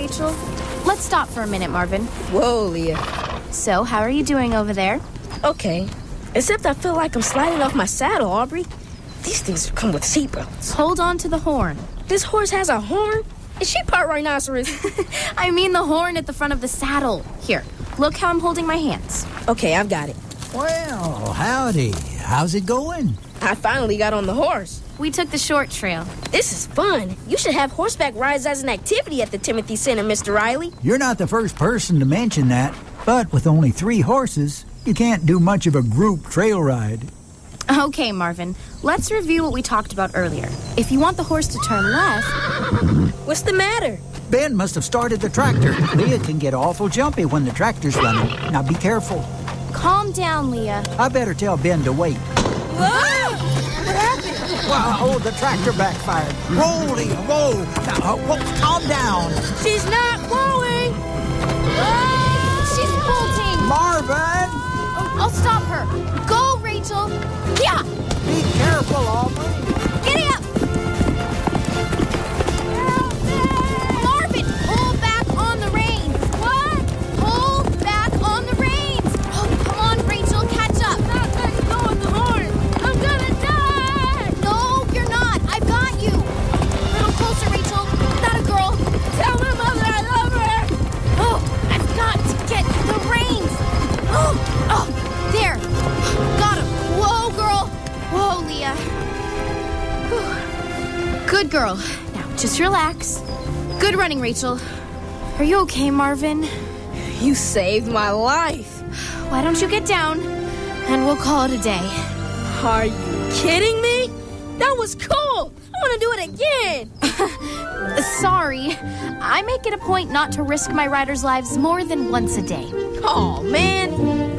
Rachel? Let's stop for a minute, Marvin. Whoa, Leah. So, how are you doing over there? Okay. Except I feel like I'm sliding off my saddle, Aubrey. These things come with seatbelts. Hold on to the horn. This horse has a horn? Is she part rhinoceros? I mean the horn at the front of the saddle. Here, look how I'm holding my hands. Okay, I've got it. Well, howdy. How's it going? I finally got on the horse. We took the short trail. This is fun. You should have horseback rides as an activity at the Timothy Center, Mr. Riley. You're not the first person to mention that, but with only 3 horses, you can't do much of a group trail ride. Okay, Marvin, let's review what we talked about earlier. If you want the horse to turn left... What's the matter? Ben must have started the tractor. Leah can get awful jumpy when the tractor's running. Now be careful. Calm down, Leah. I better tell Ben to wait. Whoa! What happened? Wow, oh, the tractor backfired. Roll, Leah, roll. Now, calm down. She's not going! She's bolting! Marvin! I'll stop her. Go, Rachel! Yeah! Be careful, Aubrey. Giddy up! Marvin, pull back on the reins! What? Pull back on the reins! Oh, come on, Rachel, catch up! Not letting go of the horn! I'm gonna die! No, you're not! I've got you! A little closer, Rachel. Not a girl. Tell my mother I love her! Oh, I've got to get the reins! Oh, there! Got him! Whoa, girl! Whoa, Leah. Whew. Good girl. Now, just relax. Good running, Rachel. Are you okay, Marvin? You saved my life. Why don't you get down, and we'll call it a day. Are you kidding me? That was cool! I want to do it again! Sorry. I make it a point not to risk my riders' lives more than once a day. Oh, man.